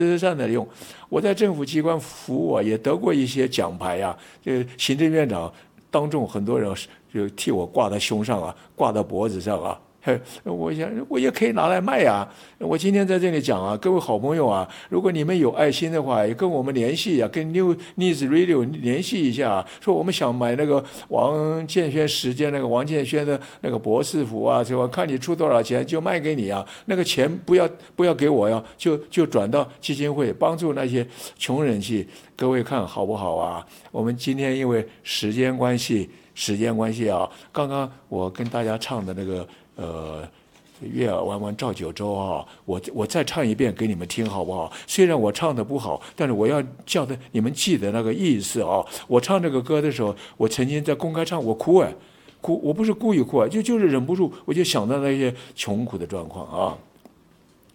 上的用。我在政府机关服务啊，也得过一些奖牌啊。这行政院长当众很多人就替我挂在胸上啊，挂在脖子上啊。我想我也可以拿来卖啊。我今天在这里讲啊，各位好朋友啊，如果你们有爱心的话，也跟我们联系啊，跟 New News Radio 联系一下啊，说我们想买那个王建轩时间那个王建轩的那个博士服啊，是吧？看你出多少钱就卖给你啊，那个钱不要给我呀，就转到基金会，帮助那些穷人去。各位看好不好啊？我们今天因为时间关系啊，刚刚我跟大家唱的那个月儿弯弯照九州啊，我再唱一遍给你们听好不好？虽然我唱的不好，但是我要叫的你们记得那个意思啊。我唱这个歌的时候，我曾经在公开唱，我哭，我不是故意哭啊，就是忍不住，我就想到那些穷苦的状况啊。